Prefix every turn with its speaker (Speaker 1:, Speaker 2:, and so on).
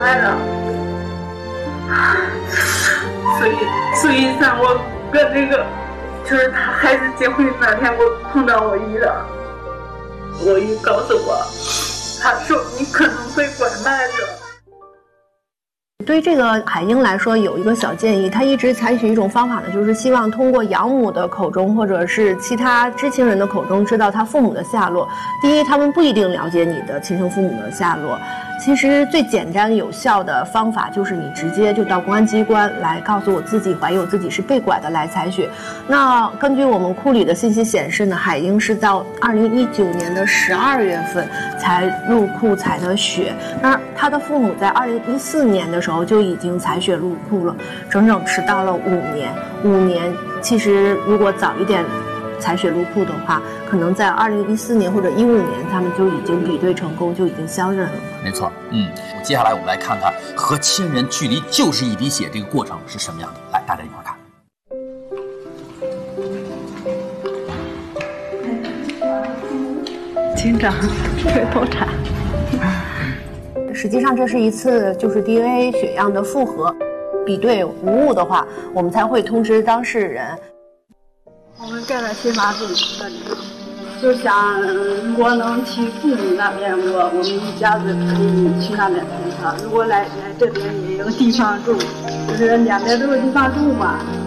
Speaker 1: 来了，所以在我跟那个就是他孩子结婚那天，我碰到我姨了，我姨告诉我，他说你可能会拐卖着。
Speaker 2: 对这个海英来说有一个小建议，她一直采取一种方法呢，就是希望通过养母的口中或者是其他知情人的口中知道她父母的下落。第一，他们不一定了解你的亲生父母的下落。其实最简单有效的方法就是你直接就到公安机关来告诉我自己怀疑我自己是被拐的来采血。那根据我们库里的信息显示呢，海英是到2019年的12月份才入库采的血，那他的父母在2014年的时候就已经采血入库了，整整迟到了5年。5年其实如果早一点采血入库的话，可能在2014年或者15年他们就已经比对成功，就已经相认了。
Speaker 3: 没错，接下来我们来看看和亲人距离就是一滴血这个过程是什么样的。来，大家一块看。
Speaker 2: 警长，对，偷产。实际上这是一次就是 DNA 血样的复核，比对无误的话，我们才会通知当事人。
Speaker 1: 我们盖了新法组这里，就想如果能去父母那边，我们一家子可以去那边陪他。如果来这边也有地方住，就是两边都有地方住嘛。